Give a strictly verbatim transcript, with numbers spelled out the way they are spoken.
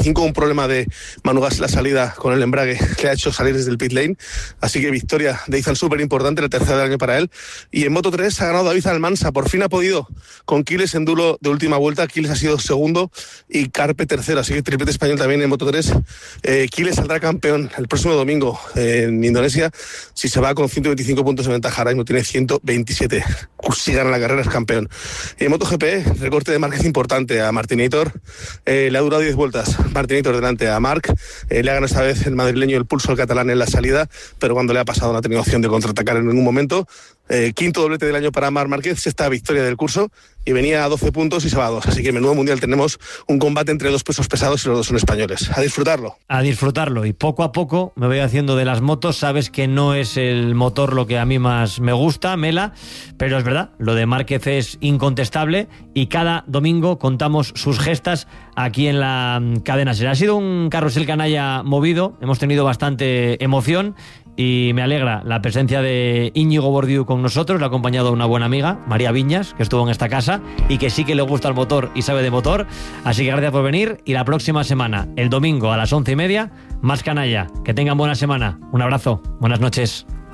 veinticinco un problema de Manu Gas en la salida con el embrague que le ha hecho salir desde el pit lane, así que victoria de Izan súper importante, la tercera del año para él. Y en Moto tres ha ganado David Almansa, por fin ha podido con Quiles en duelo de última vuelta. Quiles ha sido segundo y Carpe tercero, así que triplete español también en Moto tres. eh, Quiles saldrá campeón el próximo domingo eh, en Indonesia si se va con ciento veinticinco puntos de ventaja. Ahora mismo tiene ciento veintisiete, si gana la carrera es campeón. Y en MotoGP, recorte de Márquez importante a Martinator, eh, le ha durado diez vueltas. Martinator delante a Marc, eh, le ha ganado esta vez el madrileño el pulso al catalán en la salida, pero cuando le ha pasado no ha tenido opción de contraatacar en ningún momento. Eh, quinto doblete del año para Marc Márquez, sexta victoria del curso, y venía a doce puntos y se va a dos. Así que en menudo mundial tenemos un combate entre dos pesos pesados y los dos son españoles. A disfrutarlo. A disfrutarlo. Y poco a poco me voy haciendo de las motos. Sabes que no es el motor lo que a mí más me gusta, Mela, pero es verdad, lo de Márquez es incontestable y cada domingo contamos sus gestas aquí en la cadena SER. Ha sido un carrusel canalla movido, hemos tenido bastante emoción. Y me alegra la presencia de Íñigo Bordiú con nosotros. Le ha acompañado una buena amiga, María Viñas, que estuvo en esta casa y que sí que le gusta el motor y sabe de motor. Así que gracias por venir. Y la próxima semana, el domingo a las once y media, más canalla. Que tengan buena semana. Un abrazo. Buenas noches.